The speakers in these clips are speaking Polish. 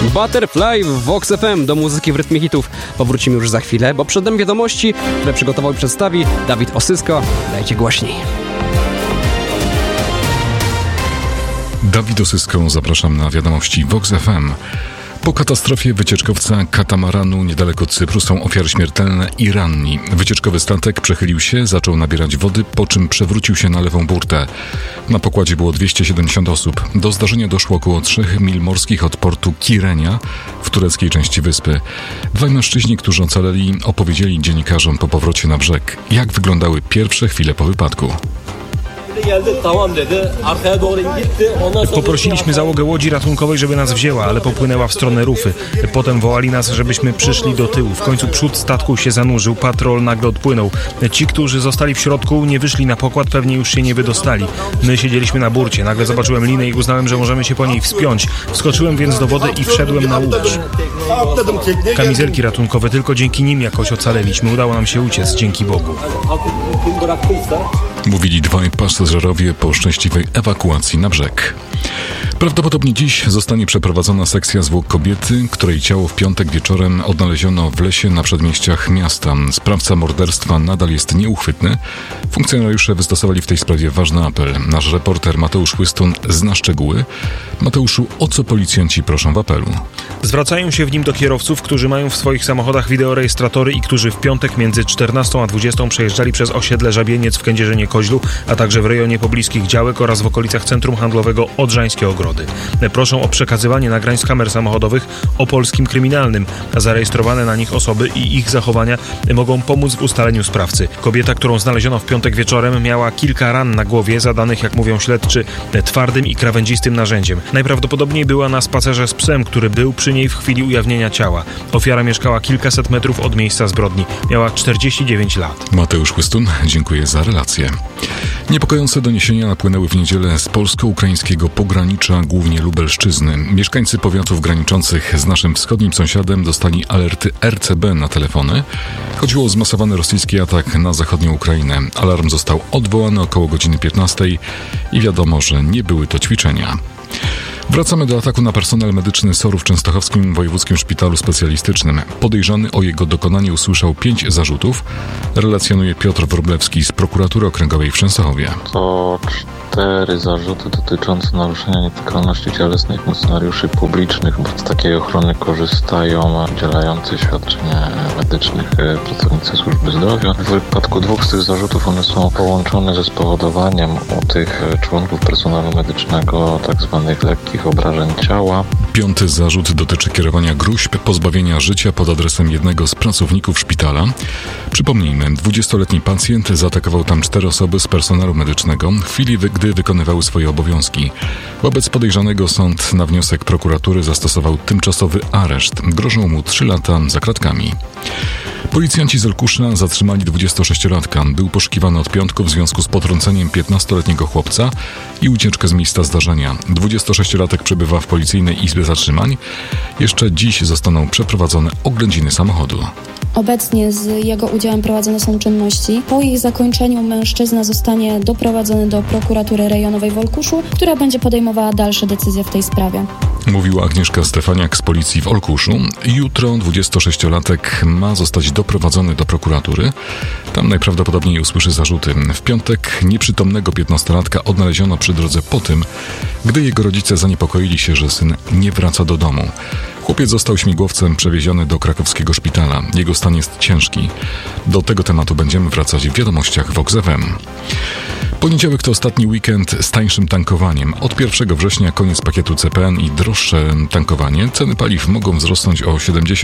Butterfly w Vox FM. Do muzyki w rytmie hitów powrócimy już za chwilę, bo przed nami wiadomości, które przygotował i przedstawi Dawid Osysko. Dajcie głośniej. Dawid Osysko, zapraszam na wiadomości Vox FM. Po katastrofie wycieczkowca katamaranu niedaleko Cypru są ofiary śmiertelne i ranni. Wycieczkowy statek przechylił się, zaczął nabierać wody, po czym przewrócił się na lewą burtę. Na pokładzie było 270 osób. Do zdarzenia doszło około 3 mil morskich od portu Kirenia w tureckiej części wyspy. Dwaj mężczyźni, którzy ocaleli, opowiedzieli dziennikarzom po powrocie na brzeg, jak wyglądały pierwsze chwile po wypadku. Poprosiliśmy załogę łodzi ratunkowej, żeby nas wzięła, ale popłynęła w stronę rufy. Potem wołali nas, żebyśmy przyszli do tyłu. W końcu przód statku się zanurzył, patrol nagle odpłynął. Ci, którzy zostali w środku, nie wyszli na pokład, pewnie już się nie wydostali. My siedzieliśmy na burcie. Nagle zobaczyłem linę i uznałem, że możemy się po niej wspiąć. Wskoczyłem więc do wody i wszedłem na łódź. Kamizelki ratunkowe, tylko dzięki nim jakoś ocaleliśmy. Udało nam się uciec, dzięki Bogu. Mówili dwaj pasażerowie po szczęśliwej ewakuacji na brzeg. Prawdopodobnie dziś zostanie przeprowadzona sekcja zwłok kobiety, której ciało w piątek wieczorem odnaleziono w lesie na przedmieściach miasta. Sprawca morderstwa nadal jest nieuchwytny. Funkcjonariusze wystosowali w tej sprawie ważny apel. Nasz reporter Mateusz Łystun zna szczegóły. Mateuszu, o co policjanci proszą w apelu? Zwracają się w nim do kierowców, którzy mają w swoich samochodach wideorejestratory i którzy w piątek między 14 a 20 przejeżdżali przez osiedle Żabieniec w Kędzierzynie-Koźlu, a także w rejonie pobliskich działek oraz w okolicach centrum handlowego Odrzańskie Ogrody. Proszą o przekazywanie nagrań z kamer samochodowych o polskim kryminalnym. Zarejestrowane na nich osoby i ich zachowania mogą pomóc w ustaleniu sprawcy. Kobieta, którą znaleziono w piątek wieczorem, miała kilka ran na głowie, zadanych, jak mówią śledczy, twardym i krawędzistym narzędziem. Najprawdopodobniej była na spacerze z psem, który był przy niej w chwili ujawnienia ciała. Ofiara mieszkała kilkaset metrów od miejsca zbrodni. Miała 49 lat. Mateusz Łystun, dziękuję za relację. Niepokojące doniesienia napłynęły w niedzielę z polsko-ukraińskiego pogranicza, głównie Lubelszczyzny. Mieszkańcy powiatów graniczących z naszym wschodnim sąsiadem dostali alerty RCB na telefony. Chodziło o zmasowany rosyjski atak na zachodnią Ukrainę. Alarm został odwołany około godziny 15 i wiadomo, że nie były to ćwiczenia. Wracamy do ataku na personel medyczny SOR-u w Częstochowskim Wojewódzkim Szpitalu Specjalistycznym. Podejrzany o jego dokonanie usłyszał 5 zarzutów, relacjonuje Piotr Wróblewski z Prokuratury Okręgowej w Częstochowie. To 4 zarzuty dotyczące naruszenia nietykalności cielesnej funkcjonariuszy publicznych, bo z takiej ochrony korzystają udzielający świadczeń medycznych pracownicy służby zdrowia. W wypadku 2 z tych zarzutów one są połączone ze spowodowaniem u tych członków personelu medycznego tzw. lekkich obrażeń ciała. 5. zarzut dotyczy kierowania gróźb pozbawienia życia pod adresem jednego z pracowników szpitala. Przypomnijmy, 20-letni pacjent zaatakował tam 4 osoby z personelu medycznego w chwili, gdy wykonywały swoje obowiązki. Wobec podejrzanego sąd na wniosek prokuratury zastosował tymczasowy areszt. Grożą mu 3 lata za kratkami. Policjanci z Olkusza zatrzymali 26-latka. Był poszukiwany od piątku w związku z potrąceniem 15-letniego chłopca i ucieczkę z miejsca zdarzenia. 26-latek przebywa w policyjnej izbie zatrzymań. Jeszcze dziś zostaną przeprowadzone oględziny samochodu. Obecnie z jego udziałem prowadzone są czynności. Po ich zakończeniu mężczyzna zostanie doprowadzony do prokuratury rejonowej w Olkuszu, która będzie podejmowała dalsze decyzje w tej sprawie. Mówiła Agnieszka Stefaniak z policji w Olkuszu. Jutro 26-latek ma zostać doprowadzony do prokuratury. Tam najprawdopodobniej usłyszy zarzuty. W piątek nieprzytomnego 15-latka odnaleziono przy drodze po tym, gdy jego rodzice zaniepokoili się, że syn nie wraca do domu. Chłopiec został śmigłowcem przewieziony do krakowskiego szpitala. Jego stan jest ciężki. Do tego tematu będziemy wracać w wiadomościach Vox FM. Poniedziałek to ostatni weekend z tańszym tankowaniem. Od 1 września koniec pakietu CPN i droższe tankowanie. Ceny paliw mogą wzrosnąć o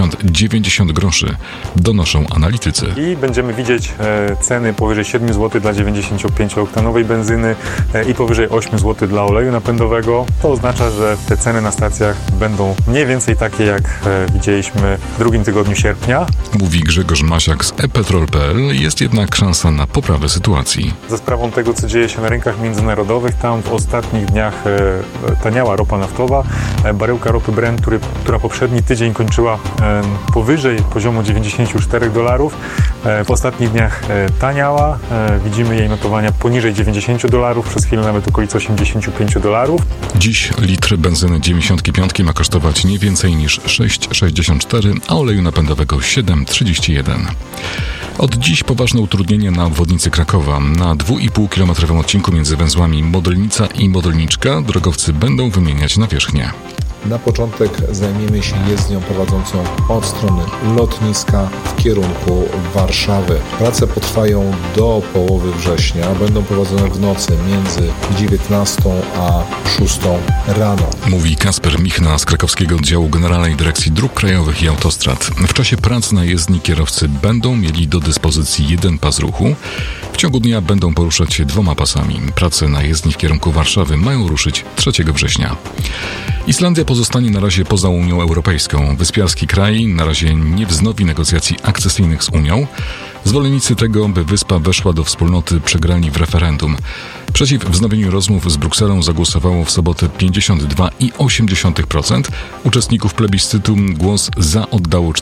70-90 groszy, donoszą analitycy. I będziemy widzieć ceny powyżej 7 zł dla 95-oktanowej benzyny i powyżej 8 zł dla oleju napędowego. To oznacza, że te ceny na stacjach będą mniej więcej takie, jak widzieliśmy w drugim tygodniu sierpnia. Mówi Grzegorz Masiak z ePetrol.pl. Jest jednak szansa na poprawę sytuacji. Za sprawą tego, co dzieje się na rynkach międzynarodowych. Tam w ostatnich dniach taniała ropa naftowa. Baryłka ropy Brent, która poprzedni tydzień kończyła powyżej poziomu $94. W ostatnich dniach taniała. Widzimy jej notowania poniżej $90, przez chwilę nawet okolice $85. Dziś litr benzyny 95 ma kosztować nie więcej niż 6,64, a oleju napędowego 7,31. Od dziś poważne utrudnienia na obwodnicy Krakowa. Na 2,5-kilometrowym odcinku między węzłami Modelnica i Modelniczka drogowcy będą wymieniać nawierzchnię. Na początek zajmiemy się jezdnią prowadzącą od strony lotniska w kierunku Warszawy. Prace potrwają do połowy września. Będą prowadzone w nocy między 19 a 6 rano. Mówi Kasper Michna z krakowskiego oddziału Generalnej Dyrekcji Dróg Krajowych i Autostrad. W czasie prac na jezdni kierowcy będą mieli do dyspozycji jeden pas ruchu. W ciągu dnia będą poruszać się 2 pasami. Prace na jezdni w kierunku Warszawy mają ruszyć 3 września. Islandia pozostanie na razie poza Unią Europejską. Wyspiarski kraj na razie nie wznowi negocjacji akcesyjnych z Unią. Zwolennicy tego, by wyspa weszła do wspólnoty, przegrali w referendum. Przeciw wznowieniu rozmów z Brukselą zagłosowało w sobotę 52,8%. Uczestników plebiscytu głos za oddało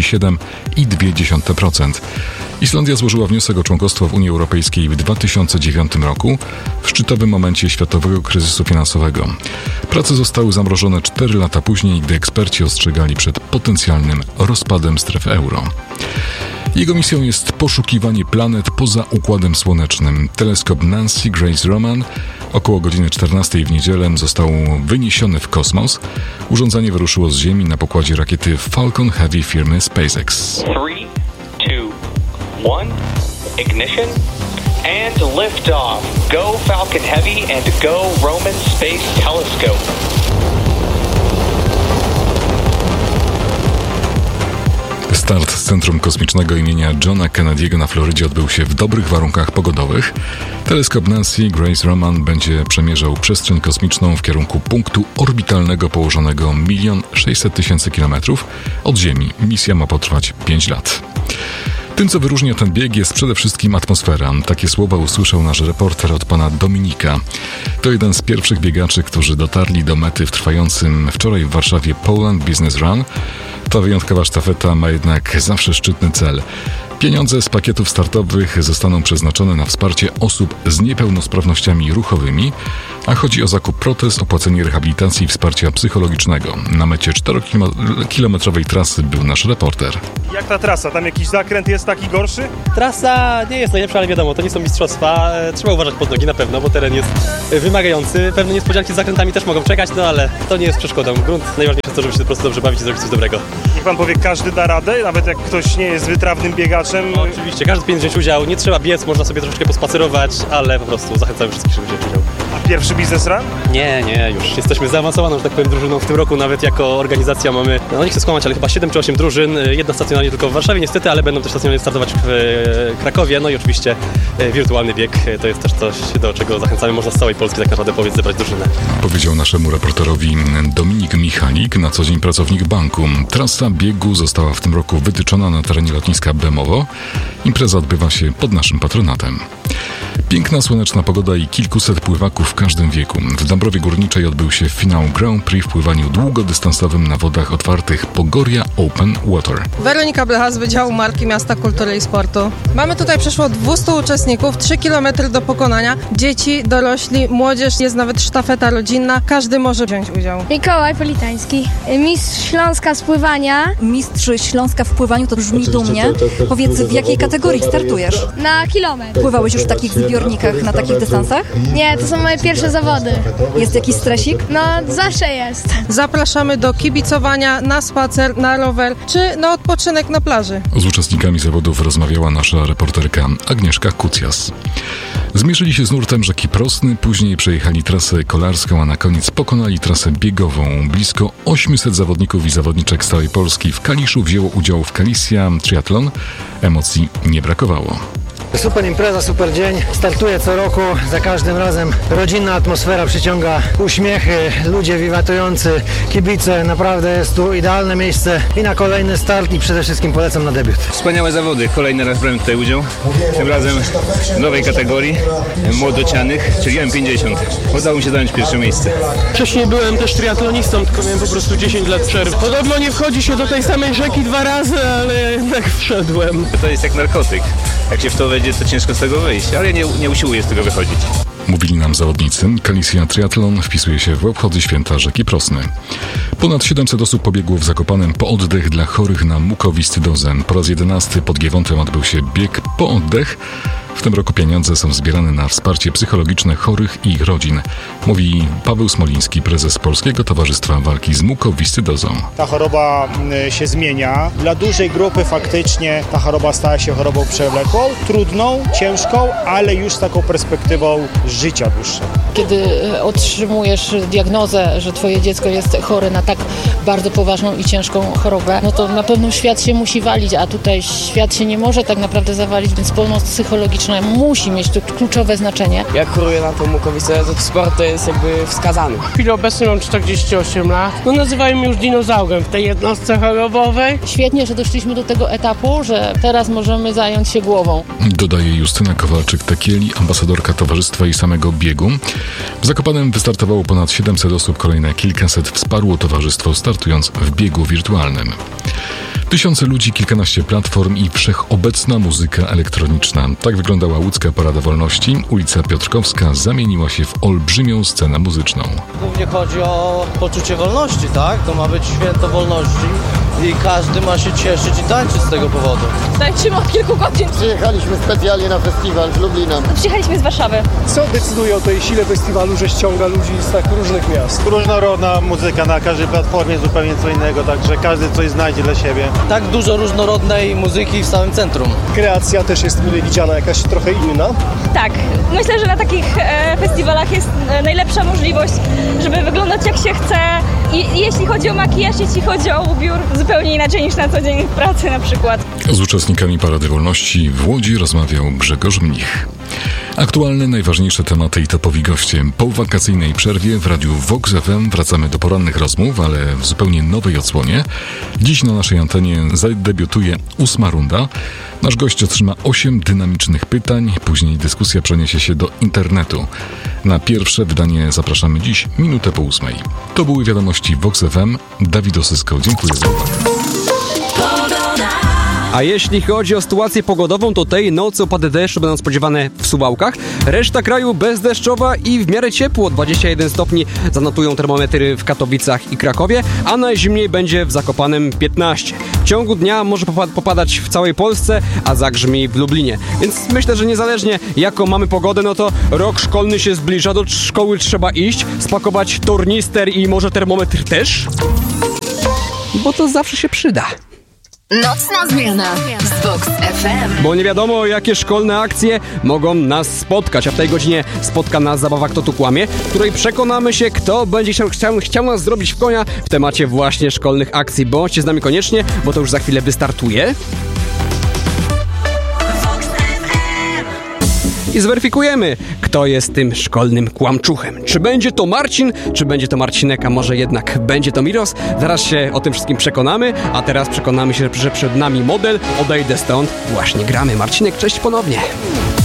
47,2%. Islandia złożyła wniosek o członkostwo w Unii Europejskiej w 2009 roku, w szczytowym momencie światowego kryzysu finansowego. Prace zostały zamrożone 4 lata później, gdy eksperci ostrzegali przed potencjalnym rozpadem strefy euro. Jego misją jest poszukiwanie planet poza Układem Słonecznym. Teleskop Nancy Grace Roman około godziny 14 w niedzielę został wyniesiony w kosmos. Urządzenie wyruszyło z Ziemi na pokładzie rakiety Falcon Heavy firmy SpaceX. 3, 2, 1, ignition and lift off. Go Falcon Heavy and go Roman Space Telescope. Start z Centrum Kosmicznego imienia Johna Kennedy'ego na Florydzie odbył się w dobrych warunkach pogodowych. Teleskop Nancy Grace Roman będzie przemierzał przestrzeń kosmiczną w kierunku punktu orbitalnego położonego 1 600 000 kilometrów od Ziemi. Misja ma potrwać 5 lat. Tym, co wyróżnia ten bieg, jest przede wszystkim atmosfera. Takie słowa usłyszał nasz reporter od pana Dominika. To jeden z pierwszych biegaczy, którzy dotarli do mety w trwającym wczoraj w Warszawie Poland Business Run. Ta wyjątkowa sztafeta ma jednak zawsze szczytny cel. Pieniądze z pakietów startowych zostaną przeznaczone na wsparcie osób z niepełnosprawnościami ruchowymi, a chodzi o zakup protez, opłacenie rehabilitacji i wsparcia psychologicznego. Na mecie 4-kilometrowej trasy był nasz reporter. Jak ta trasa? Tam jakiś zakręt jest taki gorszy? Trasa nie jest najlepsza, ale wiadomo, to nie są mistrzostwa. Trzeba uważać pod nogi na pewno, bo teren jest wymagający. Pewne niespodzianki z zakrętami też mogą czekać, no ale to nie jest przeszkodą. Grunt najważniejsze jest to, żeby się po prostu dobrze bawić i zrobić coś dobrego. Niech pan powie, każdy da radę? Nawet jak ktoś nie jest wytrawnym biegaczem? No, oczywiście, każdy powinien wziąć udział. Nie trzeba biec, można sobie troszeczkę pospacerować, ale po prostu zachęcamy wszystkich, żeby wziąć udział. A pierwszy biznes run? Nie, już jesteśmy zaawansowaną, że tak powiem, drużyną w tym roku. Nawet jako organizacja mamy, no nie chcę skłamać, ale chyba 7 czy 8 drużyn. Jedna stacjonarnie tylko w Warszawie niestety, ale będą też stacjonarnie startować w Krakowie. No i oczywiście wirtualny bieg to jest też coś, do czego zachęcamy. Można z całej Polski tak naprawdę zebrać drużynę. Powiedział naszemu reporterowi Dominik Michalik, na co dzień pracownik banku. Trasa biegu została w tym roku wytyczona na terenie lotniska Bemowo. Impreza odbywa się pod naszym patronatem. Piękna, słoneczna pogoda i kilkuset pływaków w każdym wieku. W Dąbrowie Górniczej odbył się finał Grand Prix w pływaniu długodystansowym na wodach otwartych Pogoria Open Water. Weronika Blecha z Wydziału Marki Miasta Kultury i Sportu. Mamy tutaj przeszło 200 uczestników, 3 km do pokonania. Dzieci, dorośli, młodzież, jest nawet sztafeta rodzinna. Każdy może wziąć udział. Mikołaj Politański, mistrz Śląska z pływania. Mistrz Śląska w pływaniu, to brzmi dumnie. Powiedz, w jakiej kategorii startujesz? Na kilometr. Pływałeś już w takich zbiornikach, na takich dystansach? Nie, to są moje pierwsze zawody. Jest jakiś stresik? No, zawsze jest. Zapraszamy do kibicowania, na spacer, na rower, czy na odpoczynek na plaży. Z uczestnikami zawodów rozmawiała nasza reporterka Agnieszka Kucjas. Zmierzyli się z nurtem rzeki Prosny, później przejechali trasę kolarską, a na koniec pokonali trasę biegową. Blisko 800 zawodników i zawodniczek z całej Polski w Kaliszu wzięło udział w Kalisja Triathlon. Emocji nie brakowało. Super impreza, super dzień. Startuję co roku, za każdym razem rodzinna atmosfera przyciąga uśmiechy, ludzie wiwatujący, kibice. Naprawdę jest tu idealne miejsce i na kolejny start i przede wszystkim polecam na debiut. Wspaniałe zawody. Kolejny raz brałem tutaj udział. Tym razem w nowej kategorii młodocianych, czyli M50. Udało mi się zająć pierwsze miejsce. Wcześniej byłem też triatlonistą, tylko miałem po prostu 10 lat przerwy. Podobno nie wchodzi się do tej samej rzeki 2 razy, ale jednak wszedłem. To jest jak narkotyk. Jak się w to wejdzie, to ciężko z tego wyjść, ale nie usiłuję z tego wychodzić. Mówili nam zawodnicy, Kalisja Triathlon wpisuje się w obchody święta rzeki Prosny. Ponad 700 osób pobiegło w Zakopanem po oddech dla chorych na mukowiscydozę. Po raz 11 pod Giewontem odbył się bieg po oddech. W tym roku pieniądze są zbierane na wsparcie psychologiczne chorych i ich rodzin, mówi Paweł Smoliński, prezes Polskiego Towarzystwa Walki z Mukowiscydozą. Ta choroba się zmienia. Dla dużej grupy faktycznie ta choroba stała się chorobą przewlekłą, trudną, ciężką, ale już z taką perspektywą życia dłuższego. Kiedy otrzymujesz diagnozę, że twoje dziecko jest chore na tak bardzo poważną i ciężką chorobę, no to na pewno świat się musi walić, a tutaj świat się nie może tak naprawdę zawalić, więc pomoc psychologiczna musi mieć tu kluczowe znaczenie. Jak choruję na tą mukowiscydozę, to sport to jest jakby wskazany. W chwili obecnej mam 48 lat. No nazywają mnie już dinozaurem w tej jednostce chorobowej. Świetnie, że doszliśmy do tego etapu, że teraz możemy zająć się głową. Dodaje Justyna Kowalczyk-Tekieli, ambasadorka towarzystwa i samego biegu. W Zakopanem wystartowało ponad 700 osób, kolejne kilkaset wsparło towarzystwo, startując w biegu wirtualnym. Tysiące ludzi, kilkanaście platform i wszechobecna muzyka elektroniczna. Tak wyglądała łódzka Parada Wolności. Ulica Piotrkowska zamieniła się w olbrzymią scenę muzyczną. Głównie chodzi o poczucie wolności, tak? To ma być święto wolności i każdy ma się cieszyć i tańczyć z tego powodu. Tańczymy od kilku godzin. Przyjechaliśmy specjalnie na festiwal z Lublina. Przyjechaliśmy z Warszawy. Co decyduje o tej sile festiwalu, że ściąga ludzi z tak różnych miast? Różnorodna muzyka, na każdej platformie zupełnie co innego, także każdy coś znajdzie dla siebie. Tak dużo różnorodnej muzyki w samym centrum. Kreacja też jest mile widziana, jakaś trochę inna? Tak, myślę, że na takich festiwalach jest najlepsza możliwość, żeby wyglądać jak się chce. I jeśli chodzi o makijaż, jeśli chodzi o ubiór, zupełnie inaczej niż na co dzień w pracy na przykład. Z uczestnikami Parady Wolności w Łodzi rozmawiał Grzegorz Mnich. Aktualne, najważniejsze tematy i topowi goście. Po wakacyjnej przerwie w radiu Vox FM wracamy do porannych rozmów, ale w zupełnie nowej odsłonie. Dziś na naszej antenie zadebiutuje 8. runda. Nasz gość otrzyma 8 dynamicznych pytań, później dyskusja przeniesie się do internetu. Na pierwsze wydanie zapraszamy dziś minutę po 8. To były wiadomości Vox FM. Dawid Osysko, dziękuję za uwagę. A jeśli chodzi o sytuację pogodową, to tej nocy opady deszczu będą spodziewane w Suwałkach. Reszta kraju bezdeszczowa i w miarę ciepło. 21 stopni zanotują termometry w Katowicach i Krakowie, a najzimniej będzie w Zakopanem 15. W ciągu dnia może popadać w całej Polsce, a zagrzmi w Lublinie. Więc myślę, że niezależnie jaką mamy pogodę, no to rok szkolny się zbliża, do szkoły trzeba iść, spakować tornister i może termometr też, bo to zawsze się przyda. Nocna zmiana z Vox FM. Bo nie wiadomo, jakie szkolne akcje mogą nas spotkać, a w tej godzinie spotka nas zabawa Kto tu kłamie, w której przekonamy się, kto będzie chciał nas zrobić w konia w temacie właśnie szkolnych akcji. Bądźcie z nami koniecznie, bo to już za chwilę wystartuje. I zweryfikujemy, kto jest tym szkolnym kłamczuchem. Czy będzie to Marcin, czy będzie to Marcinek, a może jednak będzie to Miros? Zaraz się o tym wszystkim przekonamy, a teraz przekonamy się, że przed nami model. Odejdę stąd. Właśnie gramy. Marcinek, cześć ponownie.